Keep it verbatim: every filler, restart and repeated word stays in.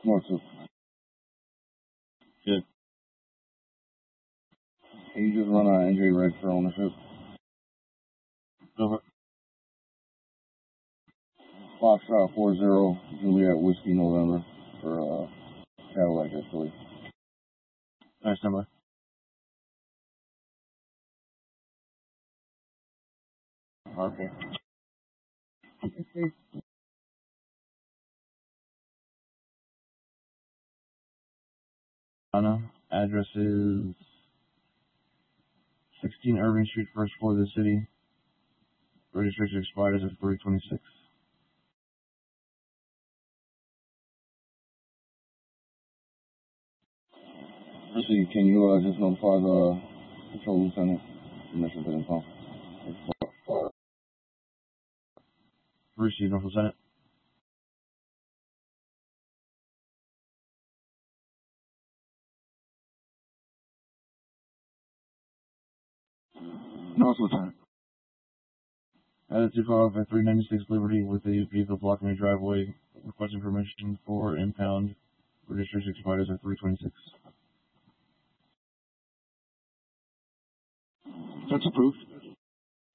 North two. Good. Can you just run an N J reg for ownership? Go for it. Foxtrot four zero, Juliet Whiskey November for uh, Cadillac Escalade. Nice number. Okay. Anna, address is sixteen Irving Street, first floor of the city. Registration expired as of three twenty-six. Actually, can you uh, just notify the patrol lieutenant? Permission to inform. Received, North Lieutenant. North Lieutenant. Headed to car off at three ninety-six Liberty with a vehicle blocking a driveway. Requesting permission for impound. Registration expired as of three twenty-six. That's approved.